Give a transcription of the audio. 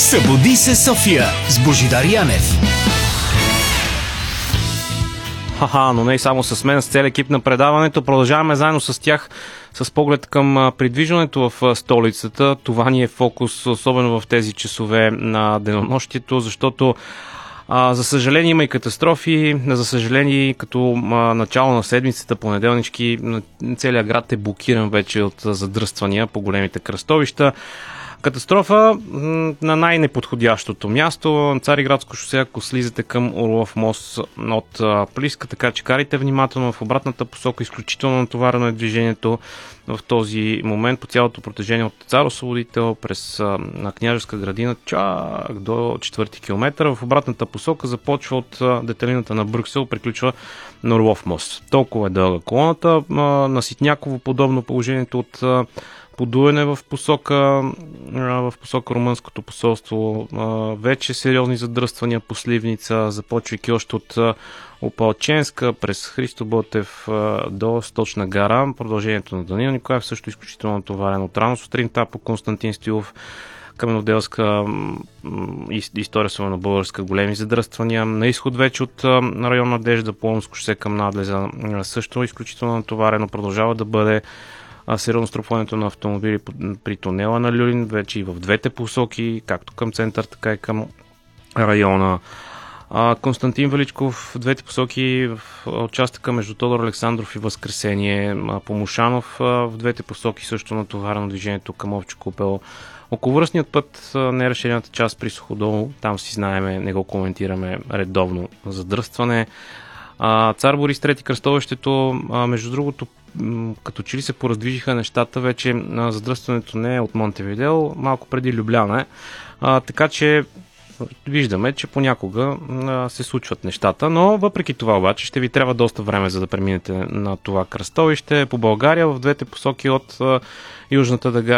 Събуди се, София с Божидар Янев. Но не и само с мен, с цел екип на предаването. Продължаваме заедно с тях с поглед към придвижването в столицата. Това ни е фокус, особено в тези часове на денонощието, защото за съжаление има и катастрофи. За съжаление, като начало на седмицата, понеделнички, целият град е блокиран вече от задръствания по големите кръстовища. Катастрофа на най-неподходящото място. Цариградско шосе, ако слизате към Орлов мост от Плиска, така че карайте внимателно в обратната посока. Изключително натоварено е движението в този момент по цялото протежение от Цар Освободител през на Княжеска градина чак до 4-ти километър. В обратната посока започва от детелината на Брюксел, приключва на Орлов мост. Толкова е дълга колоната. На Ситняково подобно положението от подуене в посока румънското посолство. Вече сериозни задръствания по Сливница, започвайки още от Опалченска през Христо Ботев до Сточна гара. Продължението на Даниил Николаев също изключително натоварено. От рано сутринта по Константин Стилов, Каменоделска, история на българска, големи задръствания. На изход вече от район Надежда, Полонско шосе към надлеза също изключително натоварено. Продължава да бъде сериозно струпването на автомобили при тунела на Люлин, вече и в двете посоки, както към център, така и към района. Константин Величков в двете посоки, в участъка между Тодор Александров и Възкресение. По Мушанов в двете посоки също натоварено движението към Овчо купел. Околовръстният път не е разширената част при Суходол, там си знаеме, не го коментираме, редовно задръстване. Цар Борис трети кръстовището, между другото, като че ли се пораздвижиха нещата, вече задръстването не е от Монтевидео, малко преди Любляна е. Така че виждаме, че понякога се случват нещата, но въпреки това обаче ще ви трябва доста време, за да преминете на това кръстовище. По България в двете посоки от Южната дъга